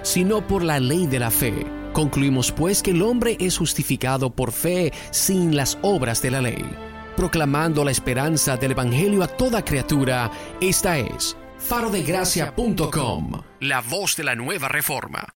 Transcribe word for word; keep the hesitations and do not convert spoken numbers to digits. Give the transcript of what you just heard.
sino por la ley de la fe. Concluimos pues que el hombre es justificado por fe sin las obras de la ley. Proclamando la esperanza del Evangelio a toda criatura, esta es faro de gracia punto com, la voz de la nueva reforma.